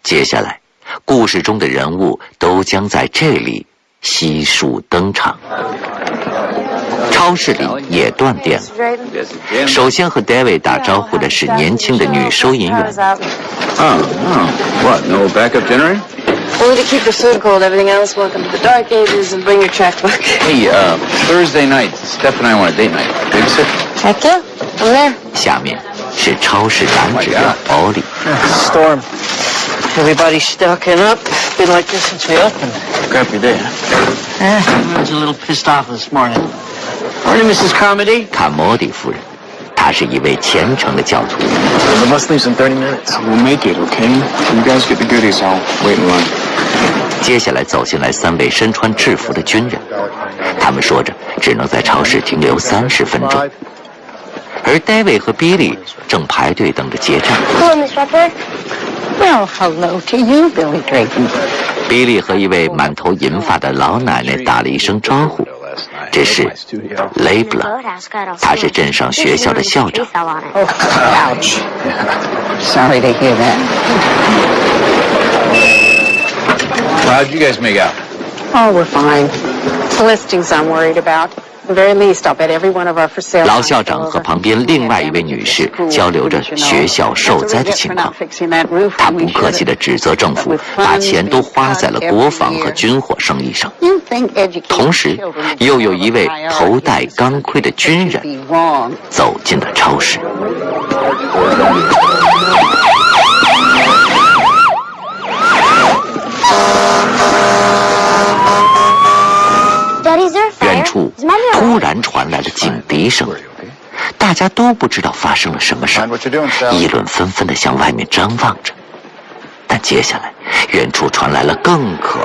接下来，故事中的人物都将在这里悉数登场。超市里也断电了。首先和 David 打招呼的是年轻的女收银员。 What? No backup generator? Only to keep the food cold. Everything else, welcome to the dark ages and bring your checkbook. Hey, Thursday night, Steph and I want a date night. Babysit? Heck yeah, I'm there. 下面是超市男职员Ollie。 Storm. Everybody's stocking up. Been like this since we opened. Crappy day, huh? I was a little pissed off this morning. Morning, Mrs. Carmody. 卡莫迪夫人，她是一位虔诚的教徒。 The bus leaves in 30 minutes. We'll make it, okay? You guys get the goodies. I'll wait in line. 接下来走进来3位身穿制服的军人，他们说着只能在超市停留30分钟，而 David 和 Billy 正排队等着结账。 Hello, Miss Pepper. Well, hello to you, Billy Drayton. Billy 和一位满头银发的老奶奶打了一声招呼，这是 Labla， 他是镇上学校的校长。 Oh, ouch. Sorry to hear that. Well, how'd you guys make out? Oh, we're fine. It's the listings I'm worried about. At the very least, I'll bet every one of our for sale. 老校长和旁边另外一位女士交流着学校受灾的情况，他不客气地指责政府把钱都花在了国防和军火生意上。同时，又有一位头戴钢盔的军人走进了超市。远处突然传来了警笛声，大家都不知道发生了什么事，议论纷纷地向外面张望着。但接下来，远处传来了更可